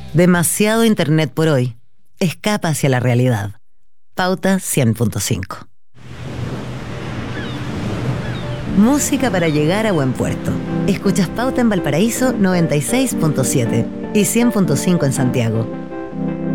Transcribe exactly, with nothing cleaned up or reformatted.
Demasiado internet por hoy. Escapa hacia la realidad. Pauta cien punto cinco. Música para llegar a buen puerto. Escuchas Pauta en Valparaíso noventa y seis punto siete y cien punto cinco en Santiago.